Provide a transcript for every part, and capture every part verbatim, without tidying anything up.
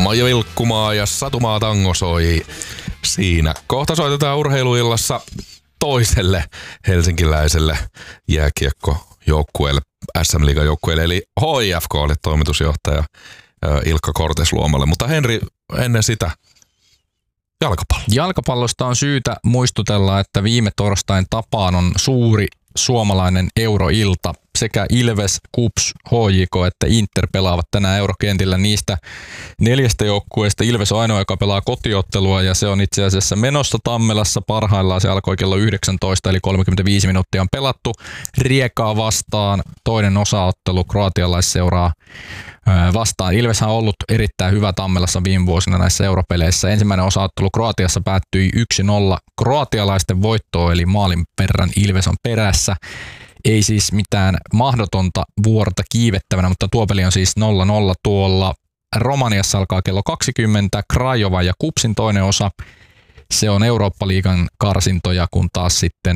Maija Vilkkumaa ja Satumaa Tango soi siinä. Kohta soitetaan urheiluillassa toiselle helsinkiläiselle jääkiekkojoukkueelle, S M-liigan joukkueelle, eli H I F K:lle toimitusjohtaja Ilkka Kortesluomalle. Mutta Henri, ennen sitä jalkapallo. Jalkapallosta on syytä muistutella, että viime torstain tapaan on suuri suomalainen euroilta. Sekä Ilves, KuPS, H J K että Inter pelaavat tänään eurokentillä. Niistä neljästä joukkueesta Ilves on ainoa, joka pelaa kotiottelua, ja se on itse asiassa menossa Tammelassa parhaillaan. Se alkoi kello yhdeksäntoista, eli kolmekymmentäviisi minuuttia on pelattu Riekaa vastaan. Toinen osaottelu kroatialaisseuraa vastaan. Ilveshän on ollut erittäin hyvä Tammelassa viime vuosina näissä europeleissä. Ensimmäinen osaottelu Kroatiassa päättyi yksi nolla kroatialaisten voittoon, eli maalin verran Ilves on perässä. Ei siis mitään mahdotonta vuorta kiivettävänä, mutta tuo peli on siis nolla nolla tuolla. Romaniassa alkaa kello kaksikymmentä, Craiova ja KuPSin toinen osa. Se on Eurooppa-liigan karsintoja, kun taas sitten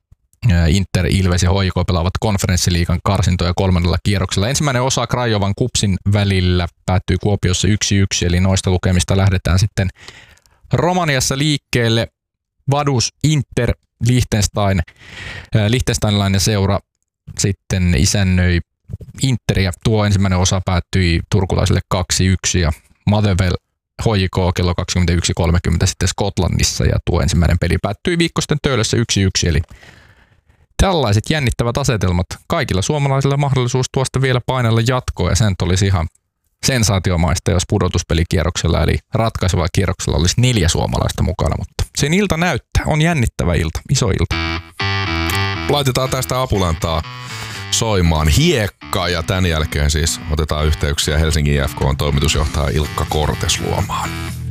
Inter, Ilves ja H J K pelaavat konferenssiliigan karsintoja kolmannella kierroksella. Ensimmäinen osa Craiovan KuPSin välillä päättyy Kuopiossa yksi yksi, eli noista lukemista lähdetään sitten Romaniassa liikkeelle. Vaduz, Inter, Liechtenstein, Liechtensteinilainen seura sitten isännöi Interia. Tuo ensimmäinen osa päättyi turkulaisille kaksi yksi ja Motherwell H J K kello kaksikymmentäyksi kolmekymmentä sitten Skotlannissa, ja tuo ensimmäinen peli päättyi Viikkosten Töölössä yksi yksi, eli tällaiset jännittävät asetelmat. Kaikilla suomalaisilla mahdollisuus tuosta vielä painella jatkoa, ja sen olisi ihan sensaatiomaista, jos pudotuspelikierroksella eli ratkaisevalla kierroksella olisi neljä suomalaista mukana, mutta sen ilta näyttää. On jännittävä ilta, iso ilta. Laitetaan tästä apulantaa soimaan hiekka, ja tämän jälkeen siis otetaan yhteyksiä Helsingin I F K:n toimitusjohtaja Ilkka Kortesluomaan.